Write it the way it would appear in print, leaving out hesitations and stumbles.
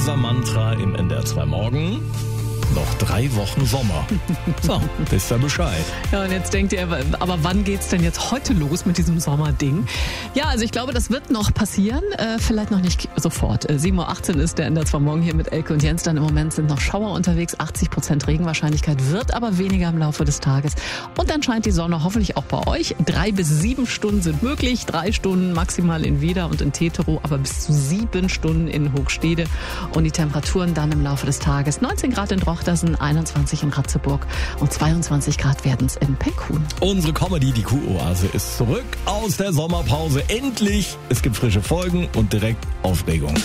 unser Mantra im NDR 2 Morgen. Noch 3 Wochen Sommer. So, wisst ihr Bescheid. Ja, und jetzt denkt ihr, aber wann geht's denn jetzt heute los mit diesem Sommerding? Ja, also ich glaube, das wird noch passieren. Vielleicht noch nicht sofort. 7.18 Uhr ist der NDR 2 Morgen hier mit Elke und Jens. Dann im Moment sind noch Schauer unterwegs. 80% Regenwahrscheinlichkeit, wird aber weniger im Laufe des Tages. Und dann scheint die Sonne hoffentlich auch bei euch. 3 bis 7 Stunden sind möglich. 3 Stunden maximal in Wieder und in Tetero, aber bis zu 7 Stunden in Hochstede. Und die Temperaturen dann im Laufe des Tages. 19 Grad in Drochtersen, 21 in Ratzeburg und 22 Grad werden es in Peckhun. Unsere Comedy, die Kuh-Oase, ist zurück aus der Sommerpause. Endlich! Es gibt frische Folgen und direkt Aufregung.